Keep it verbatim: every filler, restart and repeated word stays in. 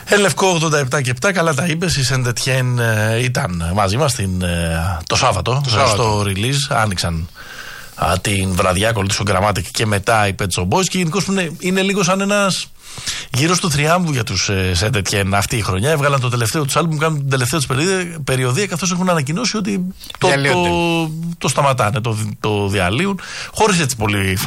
Εν Λευκό ογδόντα επτά και επτά, καλά τα είπες. Η Σεντ Ετιέν ήταν μαζί μας την, το Σάββατο, το Σάββατο στο release. Άνοιξαν α, την βραδιά, ακολούθησε ο Grammatic και μετά οι Pet Shop Boys. Και γενικώς είναι, είναι λίγο σαν ένας γύρος του θριάμβου για τους Σεντ Ετιέν αυτή η χρονιά. Έβγαλαν το τελευταίο τους άλμπουμ, κάνουν την τελευταία τους περιοδία, καθώς έχουν ανακοινώσει ότι το, το, το, το σταματάνε, το, το διαλύουν, χωρίς έτσι πολύ